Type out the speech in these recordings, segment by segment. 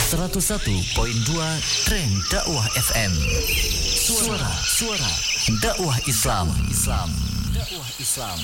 101.2 Tren Dakwah FM. Suara dakwah Islam. Dakwah Islam.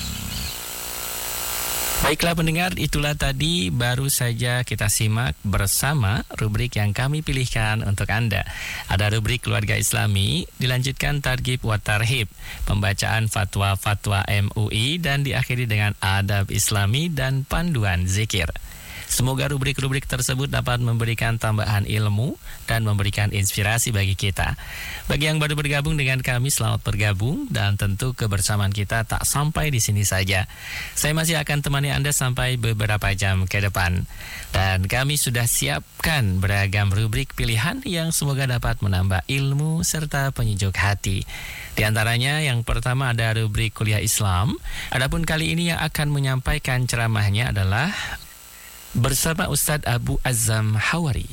Baiklah pendengar, itulah tadi baru saja kita simak bersama rubrik yang kami pilihkan untuk Anda. Ada rubrik Keluarga Islami, dilanjutkan Targhib wa Tarhib, pembacaan fatwa-fatwa MUI, dan diakhiri dengan adab Islami dan panduan zikir. Semoga rubrik-rubrik tersebut dapat memberikan tambahan ilmu dan memberikan inspirasi bagi kita. Bagi yang baru bergabung dengan kami, selamat bergabung, dan tentu kebersamaan kita tak sampai di sini saja. Saya masih akan temani Anda sampai beberapa jam ke depan. Dan kami sudah siapkan beragam rubrik pilihan yang semoga dapat menambah ilmu serta penyejuk hati. Di antaranya yang pertama ada rubrik Kuliah Islam. Adapun kali ini yang akan menyampaikan ceramahnya adalah bersama Ustadz Abu Azzam Hawari.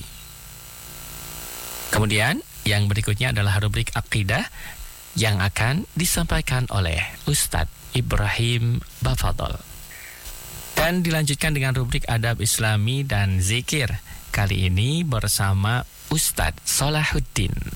Kemudian yang berikutnya adalah rubrik Aqidah yang akan disampaikan oleh Ustadz Ibrahim Bafadol. Dan dilanjutkan dengan rubrik Adab Islami dan Zikir. Kali ini bersama Ustadz Salahuddin.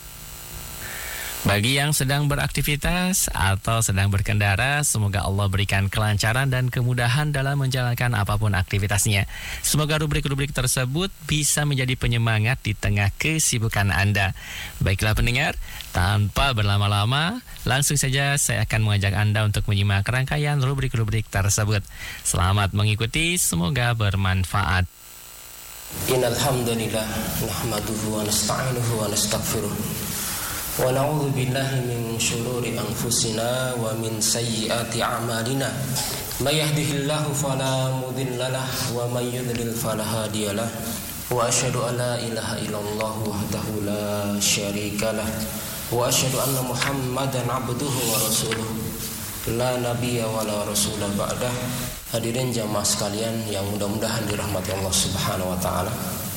Bagi yang sedang beraktivitas atau sedang berkendara, semoga Allah berikan kelancaran dan kemudahan dalam menjalankan apapun aktivitasnya. Semoga rubrik-rubrik tersebut bisa menjadi penyemangat di tengah kesibukan Anda. Baiklah pendengar, tanpa berlama-lama, langsung saja saya akan mengajak Anda untuk menyimak rangkaian rubrik-rubrik tersebut. Selamat mengikuti, semoga bermanfaat. Innal hamdalillah nahmaduhu wa nasta'inuhu wa nastaghfiruh. Wa na'udzu billahi min syururi anfusina wa min sayyiati a'malina. May yahdihillahu fala mudilla lahu wa may yudlil fala hadiyalah. Wa asyhadu an la ilaha illallah wahdahu la syarika lah. Wa asyhadu anna Muhammadan abduhu wa rasuluh. La nabiyya wa la rasulah ba'dah. Hadirin jamaah sekalian yang mudah-mudahan dirahmati Allah Subhanahu wa taala.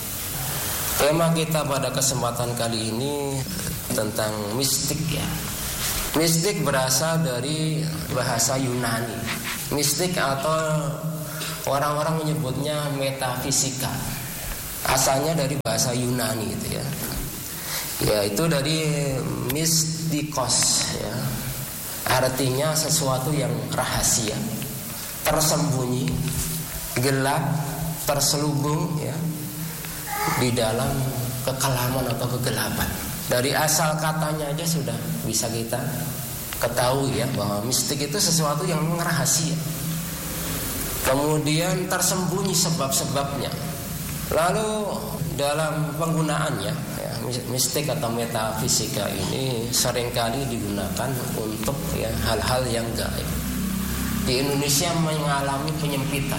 Tema kita pada kesempatan kali ini tentang mistik ya. Mistik berasal dari bahasa Yunani. Mistik atau orang-orang menyebutnya metafisika. Asalnya dari bahasa Yunani gitu ya. Yaitu dari mistikos ya. Artinya sesuatu yang rahasia, tersembunyi, gelap, terselubung ya, di dalam kekelaman atau kegelapan. Dari asal katanya aja sudah bisa kita ketahui ya, bahwa mistik itu sesuatu yang rahasia, kemudian tersembunyi sebab-sebabnya. Lalu dalam penggunaannya ya, mistik atau metafisika ini seringkali digunakan untuk ya, hal-hal yang gaib. Di Indonesia mengalami penyempitan.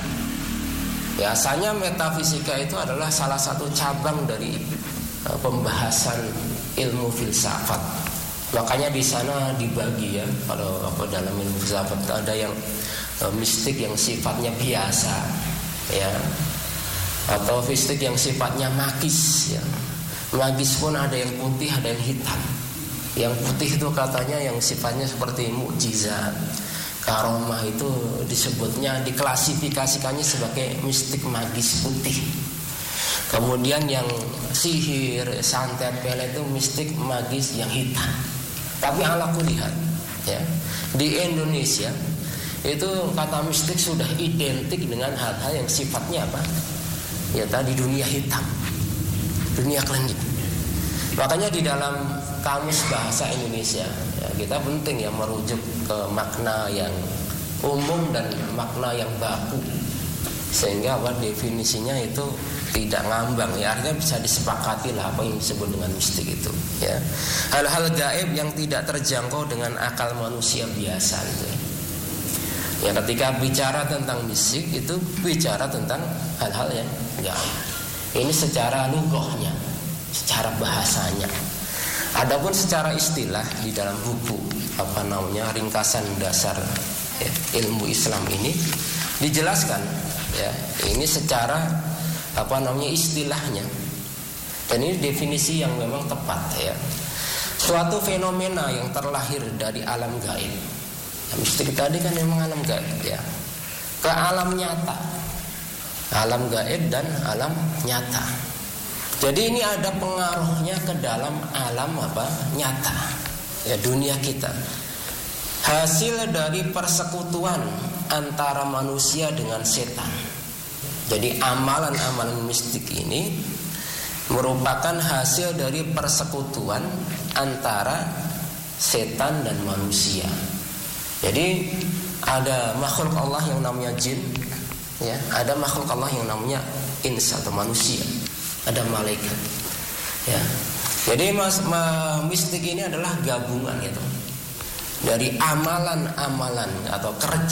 Biasanya metafisika itu adalah salah satu cabang dari pembahasan ilmu filsafat. Makanya di sana dibagi ya, kalau dalam ilmu filsafat ada yang mistik yang sifatnya biasa ya, atau mistik yang sifatnya magis ya. Magis pun ada yang putih, ada yang hitam. Yang putih itu katanya yang sifatnya seperti mukjizat. Karomah itu disebutnya, diklasifikasikannya sebagai mistik magis putih. Kemudian yang sihir, santet, pelet itu mistik magis yang hitam. Tapi ala kulihat ya, di Indonesia itu kata mistik sudah identik dengan hal-hal yang sifatnya apa? Ya tadi dunia hitam, dunia klinik. Makanya di dalam kamus bahasa Indonesia ya, kita penting ya merujuk ke makna yang umum dan makna yang baku, sehingga apa definisinya itu tidak ngambang ya, artinya bisa disepakati lah apa yang disebut dengan mistik itu ya. Hal-hal gaib yang tidak terjangkau dengan akal manusia biasa gitu ya. Ya ketika bicara tentang mistik itu bicara tentang hal-hal yang gaib. Ini secara lughahnya, secara bahasanya. Adapun secara istilah di dalam buku ringkasan dasar ya, ilmu Islam ini dijelaskan ya, ini secara istilahnya. Dan ini definisi yang memang tepat ya. Suatu fenomena yang terlahir dari alam gaib. Mistik tadi kan memang alam gaib ya, ke alam nyata. Alam gaib dan alam nyata. Jadi ini ada pengaruhnya ke dalam alam nyata, ya, dunia kita. Hasil dari persekutuan antara manusia dengan setan. Jadi amalan-amalan mistik ini merupakan hasil dari persekutuan antara setan dan manusia. Jadi ada makhluk Allah yang namanya jin, ya, ada makhluk Allah yang namanya ins atau manusia, ada malaikat, ya. Jadi mistik ini adalah gabungan itu dari amalan-amalan atau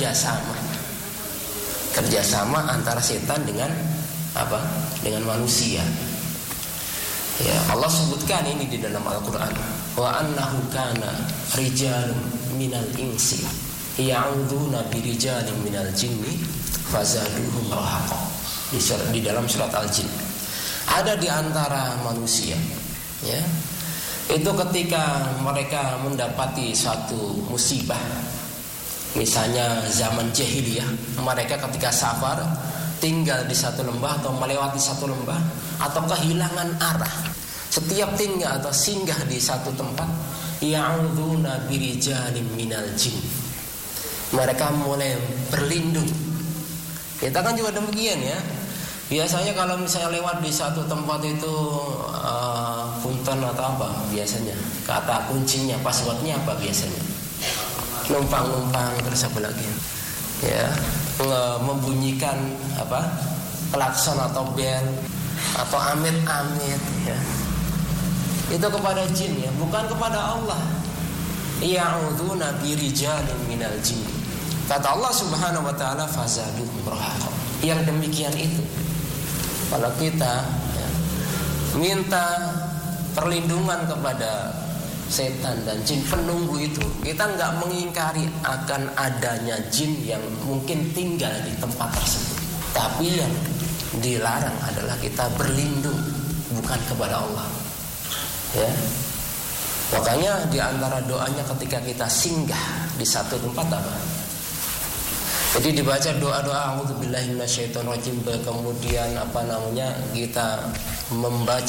kerjasama antara setan dengan dengan manusia. Ya, Allah sebutkan ini di dalam Al-Qur'an. Wa annahu kana rijalun minal insi ya'uduna birijalin minal jinni fazaduhum rahaqa. Di dalam surat Al-Jin. Ada di antara manusia, ya. Itu ketika mereka mendapati suatu musibah, misalnya zaman jahiliyah, mereka ketika safar tinggal di satu lembah atau melewati satu lembah atau kehilangan arah, setiap tinggal atau singgah di satu tempat, ya'udzuuna birijalin minal jin, mereka mulai berlindung. Kita kan juga demikian, ya. Biasanya kalau misalnya lewat di satu tempat itu punten atau apa biasanya, kata kuncinya, passwordnya apa biasanya, numpang terus apa lagi, ya, membunyikan klakson atau bel atau amit-amit, ya, itu kepada jin, ya, bukan kepada Allah. Ya'udzuuna birijalin minal jin, kata Allah Subhanahu wa taala, fazaduhum rahaqa. Yang demikian itu, kalau kita, ya, minta perlindungan kepada setan dan jin penunggu itu, kita nggak mengingkari akan adanya jin yang mungkin tinggal di tempat tersebut. Tapi yang dilarang adalah kita berlindung bukan kepada Allah, ya. Makanya di antara doanya ketika kita singgah di satu tempat jadi dibaca doa-doa a'udzubillahi minasyaitonirrajim, kemudian kita membaca